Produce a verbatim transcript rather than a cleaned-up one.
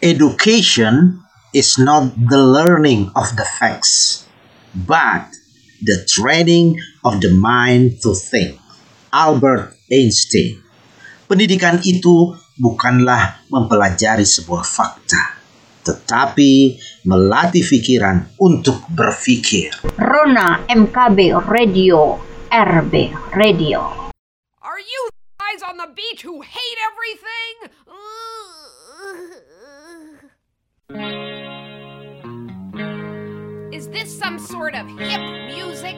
Education is not the learning of the facts, but the training of the mind to think. Albert Einstein. Pendidikan itu bukanlah mempelajari sebuah fakta, tetapi melatih pikiran untuk berpikir. Rona M K B Radio, R B Radio. Are you guys on the beach who hate everything? Is this some sort of hip music?